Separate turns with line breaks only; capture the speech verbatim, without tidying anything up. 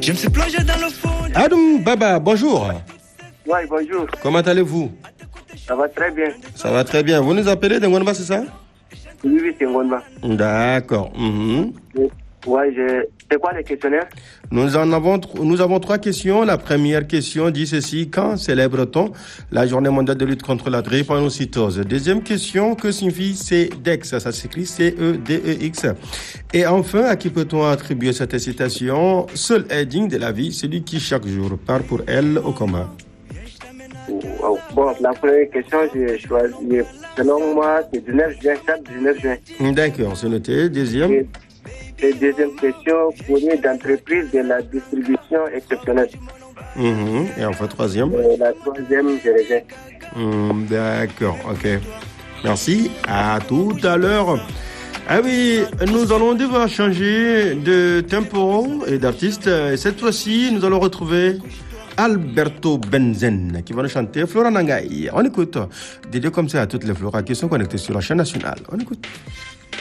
Je me suis plongé dans le fond.
Adam Baba, bonjour.
Oui, bonjour.
Comment allez-vous?
Ça va très bien.
Ça va très bien. Vous nous appelez de Ngonba, c'est ça?
Oui, oui, c'est Ngonba.
D'accord. Mm-hmm.
Oui, je... c'est quoi les questionnaires?
Nous en avons, nous avons trois questions. La première question dit ceci: quand célèbre-t-on la journée mondiale de lutte contre la drépanocytose? Deuxième question: que signifie C E D E X? Ça s'écrit C E D E X. Et enfin, à qui peut-on attribuer cette citation? Seul est digne de la vie celui qui chaque jour part pour elle au combat.
Bon, la première question, j'ai choisi, selon moi, c'est dix-neuf juin, chaque dix-neuf juin.
D'accord, c'est noté. Deuxième.
Et, et deuxième question, fournir d'entreprise de la distribution exceptionnelle.
Mmh. Et enfin, troisième.
Et la troisième, je reviens.
Mmh, d'accord, ok. Merci, à tout à l'heure. Ah oui, nous allons devoir changer de tempo et d'artiste. Et cette fois-ci, nous allons retrouver Alberto Benzen qui va nous chanter Flora Nangai. On écoute. Dédié comme ça à toutes les Flora qui sont connectées sur la chaîne nationale. On écoute.